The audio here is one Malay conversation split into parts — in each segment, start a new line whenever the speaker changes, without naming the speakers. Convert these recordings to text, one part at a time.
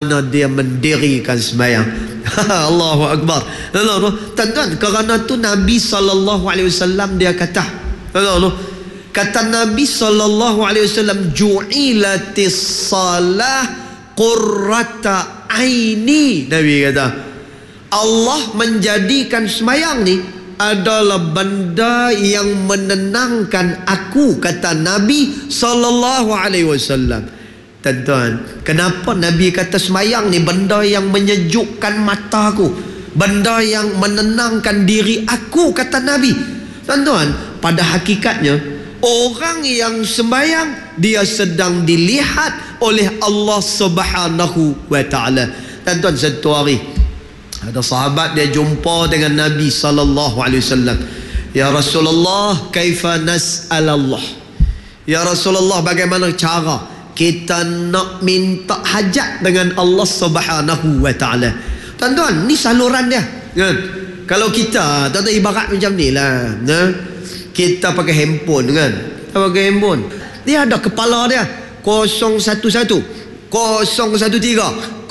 dia mendirikan sembahyang. Allahu Akbar. Tuan-tuan, kerana tu Nabi SAW dia kata, kata Nabi SAW, ju'ilatis salah qurrata aini. Nabi kata, Allah menjadikan sembahyang ni adalah benda yang menenangkan aku, kata Nabi SAW. Tuan-tuan, kenapa Nabi kata sembahyang ni benda yang menyejukkan mataku, benda yang menenangkan diri aku, kata Nabi. Tuan-tuan, pada hakikatnya orang yang sembahyang dia sedang dilihat oleh Allah Subhanahu wa taala. Tuan-tuan, satu hari ada sahabat dia jumpa dengan Nabi SAW. Ya Rasulullah, kaifa nas'alallah? Ya Rasulullah, bagaimana cara kita nak minta hajat dengan Allah Subhanahu wa taala? Tuan-tuan, ni saluran dia, kan? Kalau kita, tuan-tuan, ibarat macam ni lah, kita pakai handphone, kan? Kita pakai handphone, dia ada kepala dia 011 013 019.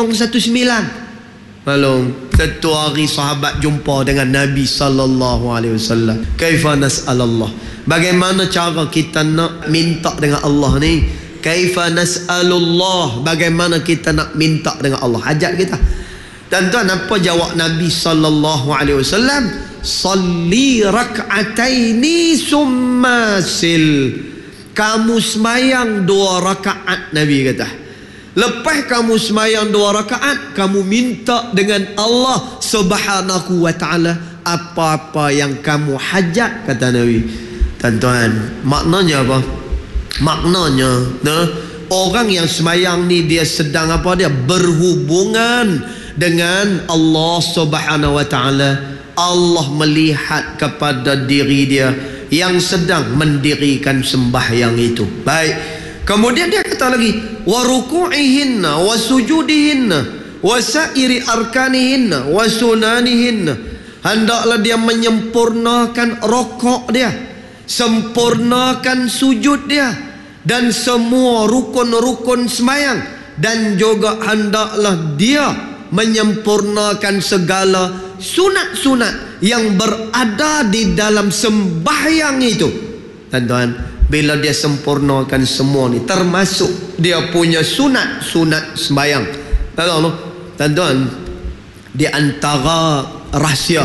Lalu satu hari sahabat jumpa dengan Nabi SAW. Kaifa nas'alallah? Bagaimana cara kita nak minta dengan Allah ni? Kaifa nas'alullah? Bagaimana kita nak minta dengan Allah hajat kita? Tuan-tuan, apa jawab Nabi SAW? Salli rak'ataini summa sil. Kamu sembahyang 2 rakaat, Nabi kata. Lepas kamu sembahyang 2 rakaat, kamu minta dengan Allah Subhanahu wa taala apa-apa yang kamu hajat, kata Nabi. Tuan-tuan, maknanya apa? Maknanya, orang yang sembahyang ni dia sedang apa? Dia berhubungan dengan Allah Subhanahu wa taala. Allah melihat kepada diri dia yang sedang mendirikan sembahyang itu. Baik. Kemudian dia kata lagi, wa ruku'ihinna wa sujudihinna wa sa'iri arkanihinna wa sunanihinna. Hendaklah dia menyempurnakan rokok dia, sempurnakan sujud dia, dan semua rukun-rukun sembahyang, dan juga hendaklah dia menyempurnakan segala sunat-sunat yang berada di dalam sembahyang itu. Tuan-tuan, bila dia sempurnakan semua ni, termasuk dia punya sunat-sunat sembahyang, tuan-tuan, di antara rahsia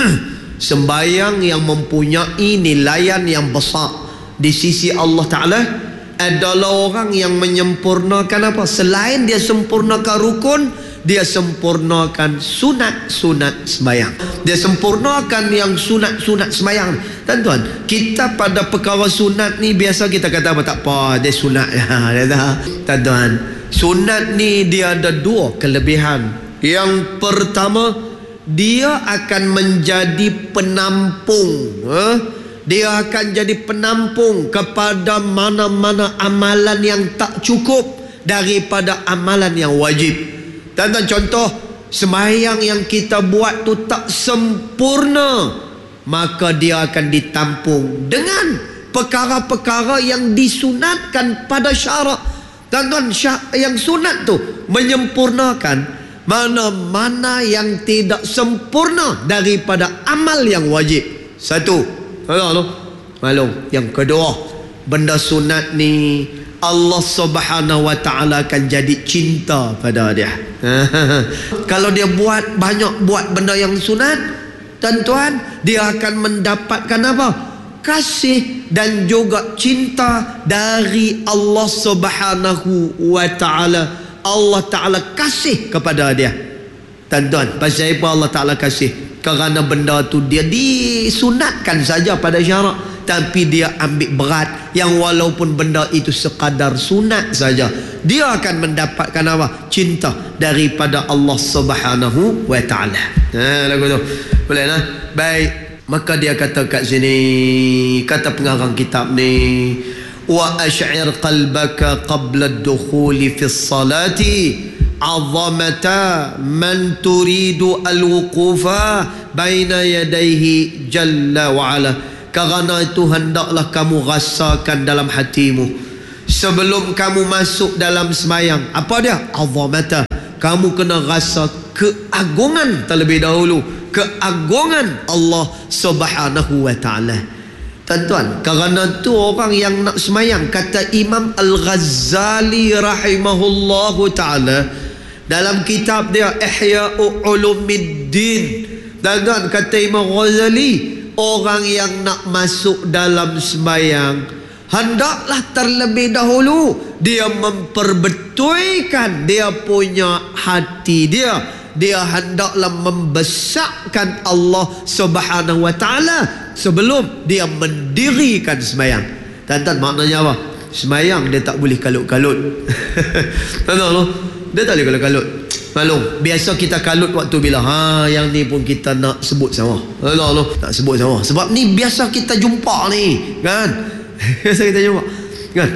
sembahyang yang mempunyai nilaian yang besar di sisi Allah Ta'ala adalah orang yang menyempurnakan apa? Selain dia sempurnakan rukun, dia sempurnakan sunat-sunat sembahyang. Dia sempurnakan yang sunat-sunat sembahyang. Tuan-tuan, kita pada perkara sunat ni biasa kita kata apa? Tak apa, dia sunat. Tuan-tuan, sunat ni dia ada 2 kelebihan. Yang pertama, dia akan menjadi penampung. Dia akan jadi penampung kepada mana-mana amalan yang tak cukup daripada amalan yang wajib. Tuan-tuan, contoh, sembahyang yang kita buat tu tak sempurna, maka dia akan ditampung dengan perkara-perkara yang disunatkan pada syarak. Tuan-tuan, yang sunat tu menyempurnakan mana-mana yang tidak sempurna daripada amal yang wajib. Satu. Maklum. Yang kedua, benda sunat ni Allah Subhanahu wa taala akan jadi cinta pada dia. Kalau dia banyak buat benda yang sunat, tuan-tuan, dia akan mendapatkan apa? Kasih dan juga cinta dari Allah Subhanahu wa taala. Allah Ta'ala kasih kepada dia. Tuan-tuan, pasal apa Allah Ta'ala kasih? Kerana benda tu dia disunatkan saja pada syarak, tapi dia ambil berat yang walaupun benda itu sekadar sunat saja, dia akan mendapatkan apa? Cinta daripada Allah Subhanahu wa taala. Lagu tu. Boleh lah. Baik. Maka dia kata kat sini, kata pengarang kitab ni, wa ash'ir qalbaka qabla ad-dukhuli fi as-salati azamata man turidu al-wuqufa baina yadayhi jalla wa ala. Kerana itu hendaklah kamu rasakan dalam hatimu sebelum kamu masuk dalam sembahyang, apa dia? Azamata, kamu kena rasa keagungan terlebih dahulu, keagungan Allah Subhanahu wa ta'ala. Tuan-tuan, kerana tu orang yang nak semayang, kata Imam Al-Ghazali rahimahullahu ta'ala dalam kitab dia Ihya'u Ulumuddin, tuan-tuan, kata Imam Ghazali, orang yang nak masuk dalam semayang hendaklah terlebih dahulu dia memperbetulkan dia punya hati dia hendaklah membesarkan Allah Subhanahu wa ta'ala sebelum dia mendirikan semayang. Tuan-tuan, maknanya apa? Semayang dia tak boleh kalut-kalut. Tuan-tuan, dia tak boleh kalut-kalut. Maklum, biasa kita kalut waktu bila yang ni pun kita nak sebut sama. Tak sebut sama. Sebab ni biasa kita jumpa ni, kan? Biasa kita jumpa, kan?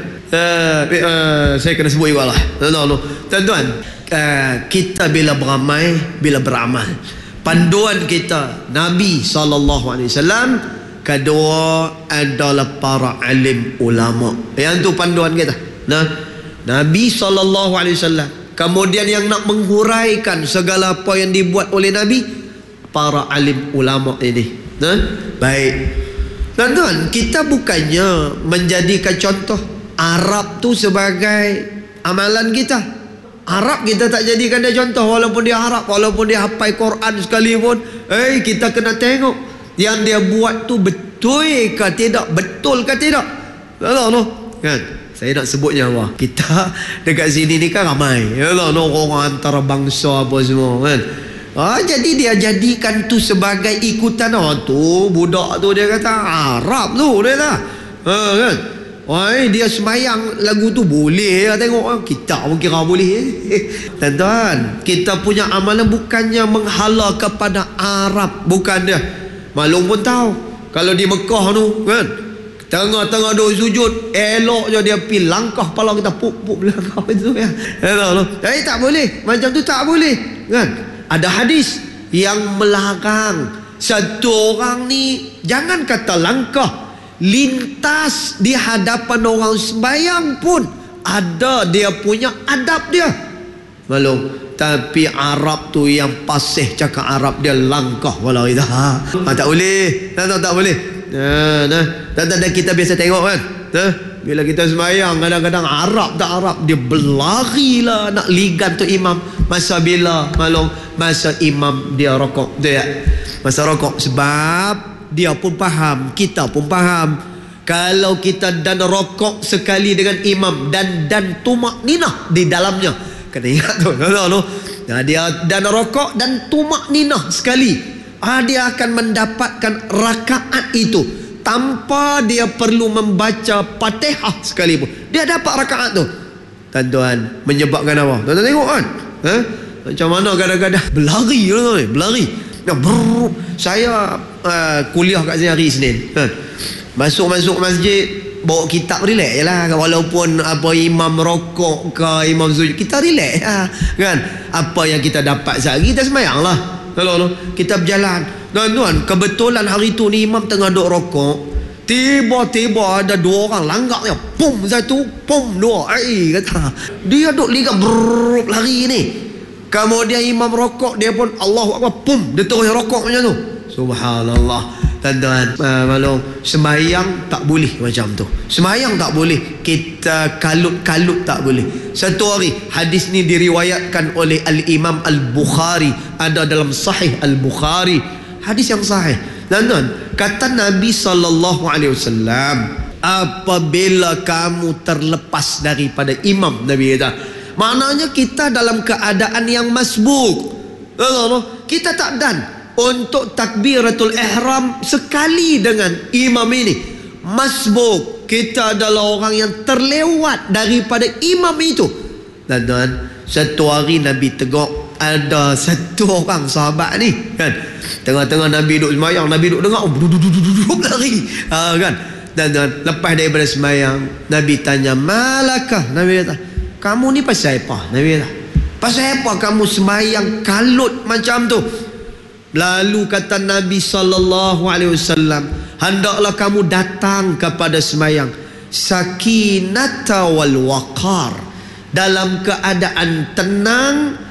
Saya kena sebut juga lah. Tuan-tuan, kita bila beramai, bila beramal, panduan kita Nabi SAW, kedua adalah para alim ulama. Yang tu panduan kita. Nabi SAW. Kemudian yang nak menghuraikan segala apa yang dibuat oleh Nabi, para alim ulama ini. Baik, tuan-tuan, kita bukannya menjadikan contoh Arab tu sebagai amalan kita. Arab kita tak jadikan dia contoh, walaupun dia Arab, walaupun dia hafal Quran sekalipun. Kita kena tengok yang dia buat tu betul ke tidak, betul ke tidak. Kan? Saya nak sebutnya apa? Kita dekat sini ni kan ramai, orang antara bangsa apa semua, kan? Jadi dia jadikan tu sebagai ikutan. Tu budak tu dia kata Arab tu dia kata, kan? Dia semayang lagu tu boleh lah, tengok kita pun kira boleh. Tuan-tuan, kita punya amalan bukannya menghala kepada Arab, bukan dia. Maklum pun tahu kalau di Mekah tu, kan, tengah-tengah duk sujud, elok je dia pergi langkah kepala kita, pup langkah itu ya. Tak boleh, macam tu tak boleh, kan? Ada hadis yang melarang satu orang ni jangan kata langkah, lintas di hadapan orang sembahyang pun ada dia punya adab dia. Maklum, tapi Arab tu yang pasih cakap Arab, dia langkah walau itu. Tak boleh, tak boleh. Dan kita biasa tengok, kan, bila kita sembahyang kadang-kadang Arab tak Arab dia berlari lah nak ligan tu imam. Masa bila? Maklum, masa imam dia rokok, dia masa rokok. Sebab dia pun faham, kita pun faham, kalau kita dan rokok sekali dengan imam dan tumak ninah di dalamnya, kena ingat tu, dia dan rokok dan tumak ninah sekali, dia akan mendapatkan rakaat itu tanpa dia perlu membaca Fatihah sekalipun. Dia dapat rakaat tu. Tuan-tuan, menyebabkan apa? Tuan-tuan tengok, kan? Macam mana kadang-kadang berlari. Saya kuliah kat sini hari Isnin, kan? Masuk masjid, bawa kitab, relax je lah. Walaupun apa imam rokok ke imam sujud, kita relax lah, kan? Apa yang kita dapat sehari, kita sembahyang lah. Kita berjalan. Tuan-tuan, kebetulan hari tu ni imam tengah duk rokok, tiba-tiba ada dua orang langgar dia, pum satu, pum dua, kata dia duk ligat lari ni. Kemudian imam rokok, dia pun Allahu Akbar, pum, dia terus rokok macam tu. Subhanallah. Tuan-tuan, maklum, sembahyang tak boleh macam tu. Sembahyang tak boleh kita kalut-kalut, tak boleh. Satu hari, hadis ni diriwayatkan oleh Al-Imam Al-Bukhari, ada dalam Sahih Al-Bukhari, hadis yang sahih. Tuan-tuan, kata Nabi SAW, apabila kamu terlepas daripada imam, Nabi kata, maknanya kita dalam keadaan yang masbuk, kita tak dan untuk takbiratul ihram sekali dengan imam ini, masbuk, kita adalah orang yang terlewat daripada imam itu. Tuan-tuan, satu hari Nabi tegur, ada satu orang sahabat ni, kan, tengah-tengah Nabi duduk sembahyang, Nabi duduk dengar lari, kan. Dan lepas daripada sembahyang, Nabi tanya, malakah? Nabi kata, kamu ni pasal apa? Nabi kata, pasal apa kamu sembahyang kalut macam tu? Lalu kata Nabi SAW, hendaklah kamu datang kepada sembahyang sakinata wal waqar, dalam keadaan tenang